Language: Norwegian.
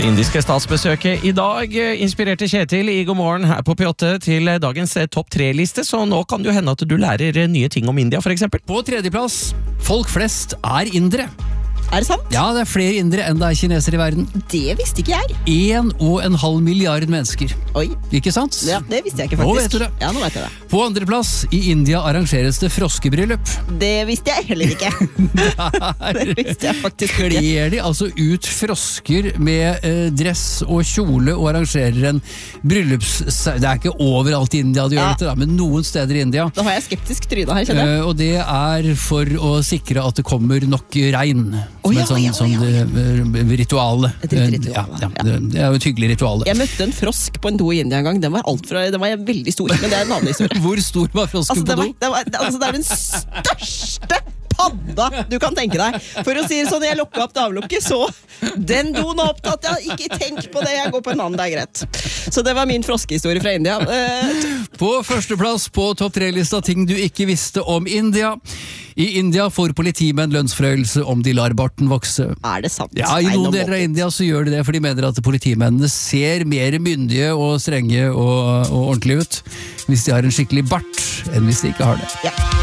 Det indiske statsbesøket i dag inspirerte Kjetil i God morgen her på P8 til dagens topp 3-liste, så nå kan det jo hende at du lærer nye ting om India, for eksempel. På tredjeplass, folk flest er indere. Er det sant? Ja, det er flere indere enn det er kinesere i verden. Det visste ikke jeg. 1,5 milliard mennesker. Oi. Ikke sant? Ja, det visste jeg ikke faktisk. Nå vet du det. Ja, nå vet jeg det. På andreplass, i India arrangeres det froskebryllup. Det visste jeg heller ikke. Det visste jeg faktisk ikke. Kler de altså ut frosker med dress og kjole og arrangerer en bryllups... Det er ikke overalt i India de gjør dette, da, men noen steder i India. Da har jeg skeptisk tryne her, kjenner jeg. Og det er for å sikre at det kommer nok regn. Som et rituale. Et ritual. Ja, det er jo et hyggelig rituale. Jeg møtte en frosk på en do i India en gang. Den var veldig stor, men det er en annen historie. Hvor stor var frosken på do? Det er den største padda du kan tenke deg. For å si det sånn, jeg lukket opp damelukket, så den doen er opptatt. Ja, ikke tenk på det, jeg går på en annen, det er greit. Så det var min froskehistorie fra India. På førsteplass på topp 3-lista ting du ikke visste om India. I India får politimenn lønnsforhøyelse om de lar barten vokse. Er det sant? Ja, i noen deler av India så gjør de det, for de mener at politimennene ser mer myndige og strenge og ordentlige ut hvis de har en skikkelig bart enn hvis de ikke har det. Ja.